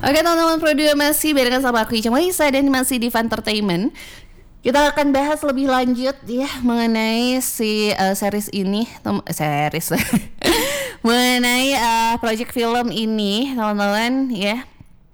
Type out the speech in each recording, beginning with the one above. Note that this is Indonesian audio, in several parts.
Oke teman-teman, Pro2 masih barengan sama aku Ica Maisa dan masih di Fantertainment. Kita akan bahas lebih lanjut ya mengenai series ini, series mengenai project film ini teman-teman ya.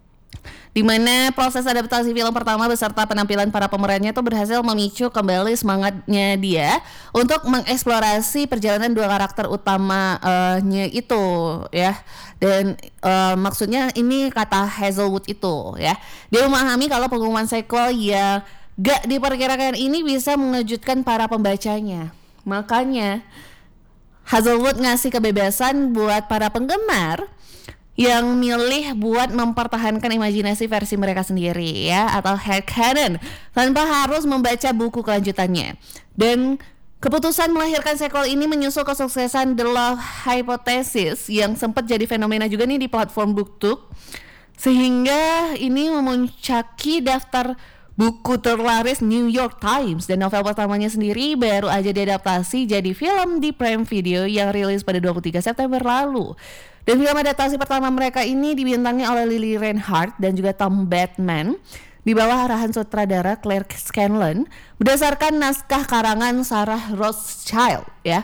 Dimana proses adaptasi film pertama beserta penampilan para pemerannya itu berhasil memicu kembali semangatnya dia untuk mengeksplorasi perjalanan dua karakter utamanya itu ya. Dan maksudnya ini kata Hazelwood itu ya. Dia memahami kalau pengumuman sequel yang gak diperkirakan ini bisa mengejutkan para pembacanya. Makanya Hazelwood ngasih kebebasan buat para penggemar yang milih buat mempertahankan imajinasi versi mereka sendiri ya, atau headcanon tanpa harus membaca buku kelanjutannya. Dan keputusan melahirkan sequel ini menyusul kesuksesan The Love Hypothesis yang sempat jadi fenomena juga nih di platform BookTube, sehingga ini memuncaki daftar buku terlaris New York Times. Dan novel pertamanya sendiri baru aja diadaptasi jadi film di Prime Video yang rilis pada 23 September lalu. Dan film adaptasi pertama mereka ini dibintangi oleh Lily Reinhart dan juga Tom Bateman di bawah arahan sutradara Claire Scanlon berdasarkan naskah karangan Sarah Rothschild ya.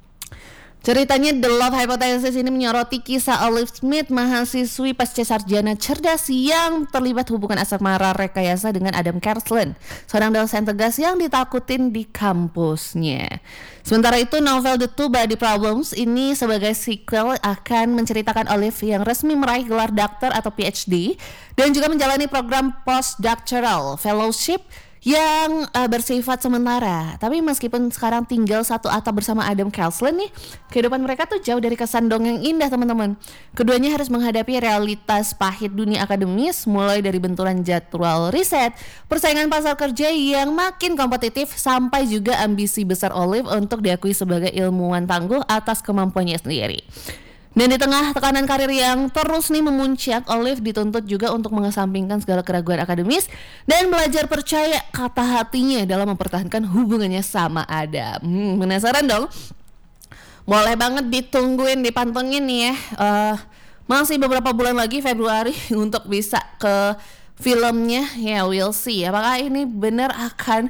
Ceritanya The Love Hypothesis ini menyoroti kisah Olive Smith, mahasiswi pasca sarjana cerdas yang terlibat hubungan asmara rekayasa dengan Adam Carsland, seorang dosen tegas yang ditakutin di kampusnya. Sementara itu novel The Two Body Problems ini sebagai sequel akan menceritakan Olive yang resmi meraih gelar dokter atau PhD dan juga menjalani program postdoctoral fellowship yang bersifat sementara. Tapi meskipun sekarang tinggal satu atap bersama Adam Carsland nih, kehidupan mereka tuh jauh dari kesan dongeng indah teman-teman. Keduanya harus menghadapi realitas pahit dunia akademis, mulai dari benturan jadwal riset, persaingan pasar kerja yang makin kompetitif, sampai juga ambisi besar Olive untuk diakui sebagai ilmuwan tangguh atas kemampuannya sendiri. Dan di tengah tekanan karir yang terus nih memuncak, Olive dituntut juga untuk mengesampingkan segala keraguan akademis dan belajar percaya kata hatinya dalam mempertahankan hubungannya sama Adam. Penasaran dong? Boleh banget ditungguin, dipantengin nih ya. Masih beberapa bulan lagi Februari untuk bisa ke filmnya ya, we'll see. Apakah ini benar akan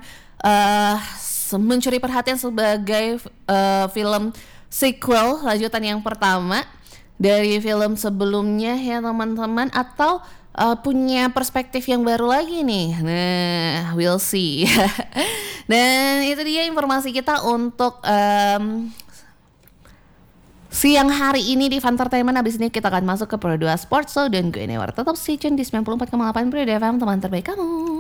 mencuri perhatian sebagai film sequel lanjutan yang pertama dari film sebelumnya ya teman-teman, atau punya perspektif yang baru lagi nih. Nah, we'll see. Dan itu dia informasi kita untuk siang hari ini di Fantertainment. Abis ini kita akan masuk ke Pro2 Sports Show dan gue Newar. Tetap stay tune di 94,8 Pro2 FM, teman terbaik kamu.